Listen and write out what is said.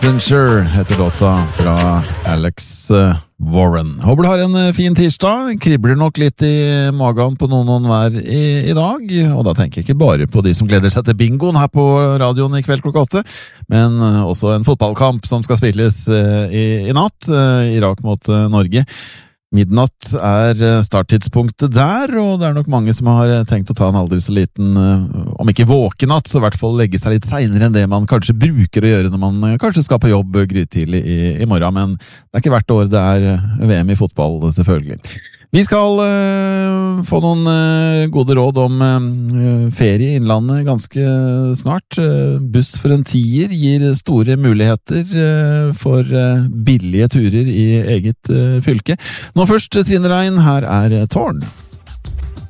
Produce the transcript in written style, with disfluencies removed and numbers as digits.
Messenger heter låta fra Alex Warren. Håper du har en fin tirsdag. Kribler nok litt i magen på noen hver i dag, og da tenker jeg ikke bare på de som gleder seg til bingoen her på radioen i kveld klokka 8, men også en fotballkamp som skal spilles i natt, Irak mot Norge. Midnatt starttidspunktet der, og det nok mange som har tenkt å ta en aldri så liten, om ikke våkenatt, så i hvert fall legge seg litt senere enn det man kanskje bruker å gjøre når man kanskje skal på jobb grytidlig i morgen, men det ikke hvert år det VM i fotball, selvfølgelig. Vi skal få noen gode råd om ferie i innlandet ganske snart. Buss for en 10-er gir store muligheter for billige turer i eget fylke. Nå først, Trine Rein, her Tårn.